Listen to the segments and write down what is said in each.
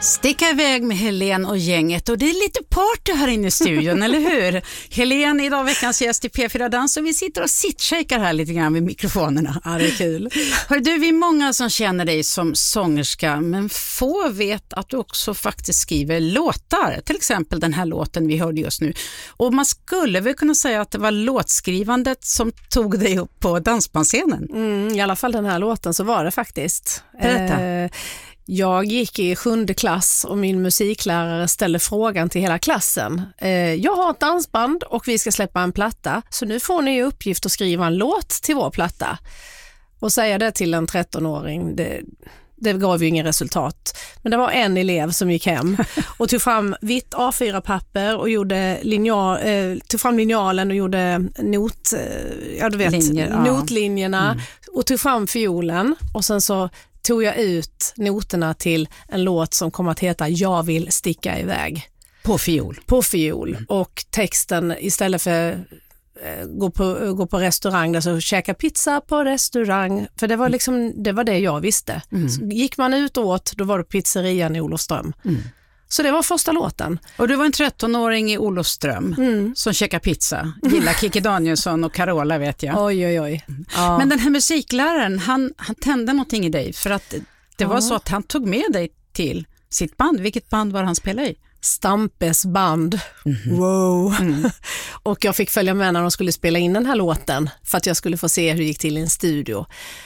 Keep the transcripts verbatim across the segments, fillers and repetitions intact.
Sticka iväg med Helen och gänget, och det är lite party här inne i studion, eller hur? Helen är idag veckans gäst i P fyra Dans, och vi sitter och sittshakar här lite grann vid mikrofonerna. Ja, det är kul. Hör du, vi är många som känner dig som sångerska, men få vet att du också faktiskt skriver låtar. Till exempel den här låten vi hörde just nu. Och man skulle väl kunna säga att det var låtskrivandet som tog dig upp på dansbandsscenen. Mm, I alla fall den här låten så var det faktiskt. Berätta. Eh, Jag gick i sjunde klass och min musiklärare ställde frågan till hela klassen. Eh, jag har ett dansband och vi ska släppa en platta, så nu får ni i uppgift att skriva en låt till vår platta. Och säga det till en trettonåring, det, det gav ju ingen resultat. Men det var en elev som gick hem och tog fram vitt A fyra papper och gjorde linjal, eh, tog fram linjalen och gjorde not, eh, ja, du vet, Linjer, ja. notlinjerna mm. och tog fram fiolen, och sen så tog jag ut noterna till en låt som kommer att heta Jag vill sticka iväg. På fiol. På fiol. Och texten, istället för eh, gå, på, gå på restaurang, där så käka pizza på restaurang. För det var liksom det, var det jag visste. Mm. Så gick man ut och åt, då var det pizzerian i Olofström. Mm. Så det var första låten. Och du var en trettonåring i Olofström mm. som käkar pizza. Gillar Kikki Danielsson och Carola, vet jag. Oj, oj, oj. Ja. Men den här musikläraren, han, han tände någonting i dig. För att det ja. var så att han tog med dig till sitt band. Vilket band var han spelade i? Stampes band. Mm-hmm. Wow. Mm. Och jag fick följa med när de skulle spela in den här låten, för att jag skulle få se hur det gick till i en studio.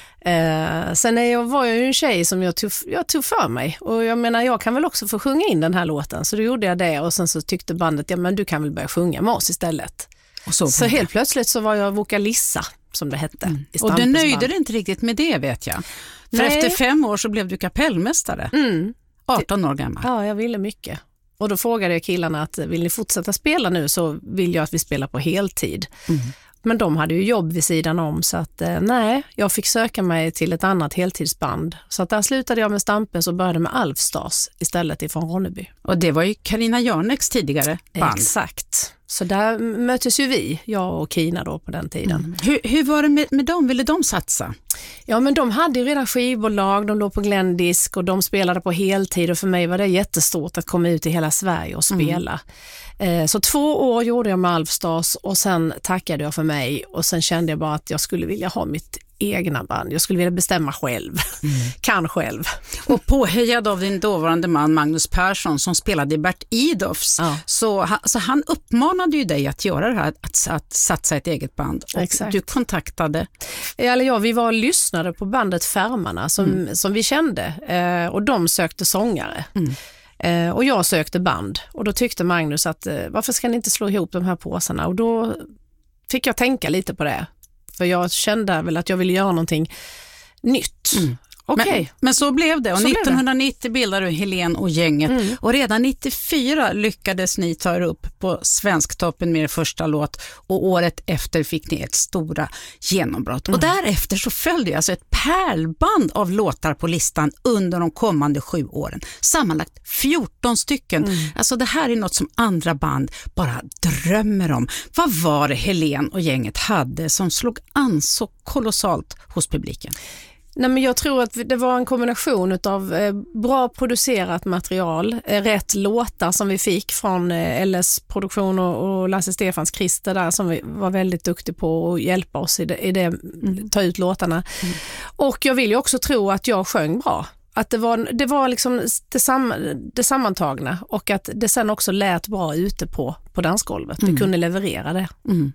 Eh, sen är jag, var jag ju en tjej som jag tog, jag tog för mig, och jag menar, jag kan väl också få sjunga in den här låten, så då gjorde jag det, och sen så tyckte bandet, ja men du kan väl börja sjunga med oss istället. Och så, så helt plötsligt så var jag vokalissa, som det hette. Mm. I och du nöjde dig inte riktigt med det, vet jag. För Nej. efter fem år så blev du kapellmästare. Mm. arton år gammal. Ja, jag ville mycket. Och då frågade jag killarna att vill ni fortsätta spela nu, så vill jag att vi spelar på heltid. Mm. Men de hade ju jobb vid sidan om, så att eh, nej, jag fick söka mig till ett annat heltidsband. Så att där slutade jag med Stampes och började med Alfstars istället ifrån Ronneby. Och det var ju Carina Jarneks tidigare band. Exakt. Så där möttes ju vi, jag och Kina då på den tiden. Mm. Hur, hur var det med, med dem? Ville de satsa? Ja, men de hade ju redan skivbolag, de låg på Glendisk och de spelade på heltid, och för mig var det jättestort att komma ut i hela Sverige och spela. Mm. Eh, så två år gjorde jag med Alfstars, och sen tackade jag för mig, och sen kände jag bara att jag skulle vilja ha mitt egna band. Jag skulle vilja bestämma själv. Mm. Kan själv. Och påhejad av din dåvarande man Magnus Persson som spelade i Bert Idolfs. Ja. Så, så han uppmanade ju dig att göra det här, att, att satsa ett eget band. Och Exakt. Du kontaktade... Eller ja, vi var och lyssnade på bandet Färmarna som, mm. som vi kände. Eh, och de sökte sångare. Mm. Eh, och jag sökte band. Och då tyckte Magnus att eh, varför ska ni inte slå ihop de här påsarna? Och då fick jag tänka lite på det. För jag kände väl att jag ville göra någonting nytt. Mm. Okay. Men, men så blev det, och så nittonhundranittio bildade du Helen och gänget. Mm. Och redan nittiofyra lyckades ni ta er upp på Svensktoppen med er första låt, och året efter fick ni ett stora genombrott. Mm. Och därefter så följde alltså ett pärlband av låtar på listan under de kommande sju åren. Sammanlagt fjorton stycken. Mm. Alltså det här är något som andra band bara drömmer om. Vad var det Helen och gänget hade som slog an så kolossalt hos publiken? Nej, men jag tror att det var en kombination av eh, bra producerat material, eh, rätt låtar som vi fick från eh, L S Produktion och, och Lasse Stefans Christer där, som vi var väldigt duktig på att hjälpa oss i det, i det mm. ta ut låtarna. Mm. Och jag vill ju också tro att jag sjöng bra. Att det var, det var liksom det, sam, det sammantagna, och att det sen också lät bra ute på, på dansgolvet. Mm. Vi kunde leverera det. Mm.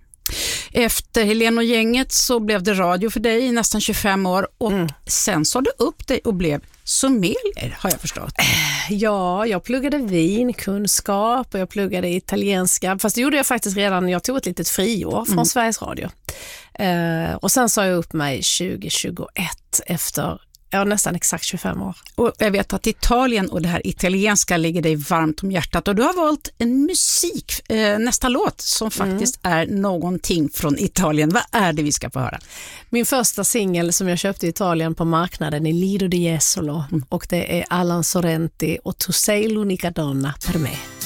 Efter Helen och gänget så blev det radio för dig i nästan tjugofem år, och mm. sen sa du upp dig och blev sommelier, har jag förstått. Ja, jag pluggade vinkunskap och jag pluggade italienska, fast det gjorde jag faktiskt redan när jag tog ett litet friår från mm. Sveriges Radio. Eh, och sen sa jag upp mig tjugohundratjugoett efter ja, nästan exakt tjugofem år. Och jag vet att Italien och det här italienska ligger dig varmt om hjärtat. Och du har valt en musik, eh, nästa låt, som faktiskt mm. är någonting från Italien. Vad är det vi ska få höra? Min första singel som jag köpte i Italien på marknaden är Lido di Jesolo. Mm. Och det är Alan Sorrenti och Tu sei l'unica donna per me.